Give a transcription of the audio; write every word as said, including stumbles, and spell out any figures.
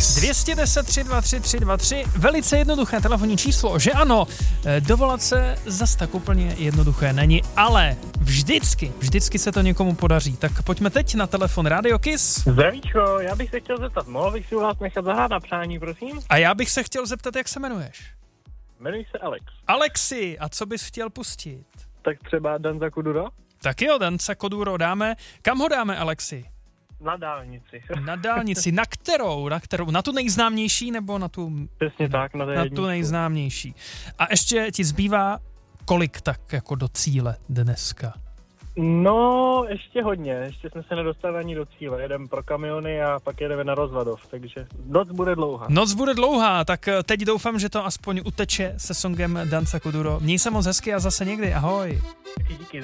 Kiss. dvě stě deset tři dva tři tři dva tři, velice jednoduché telefonní číslo, že ano, dovolat se zas tak úplně jednoduché není, ale vždycky, vždycky se to někomu podaří. Tak pojďme teď na telefon Radio Kiss. Zdravíčko, já bych se chtěl zeptat, mohl bych si u vás nechat zahrát na přání, prosím? A já bych se chtěl zeptat, jak se jmenuješ? Jmenuji se Alex. Alexi, a co bys chtěl pustit? Tak třeba Danza Kuduro? Tak jo, Danza Kuduro dáme. Kam ho dáme, Alexi? Na dálnici. Na dálnici. Na kterou? Na kterou? Na tu nejznámější nebo na tu... Přesně tak, na, na tu nejznámější. A ještě ti zbývá kolik tak jako do cíle dneska? No, ještě hodně. Ještě jsme se nedostali ani do cíle. Jedeme pro kamiony a pak jedeme na Rozvadov, takže noc bude dlouhá. Noc bude dlouhá, tak teď doufám, že to aspoň uteče se songem Danza Kuduro. Měj se moc hezky a zase někdy. Ahoj. Díky.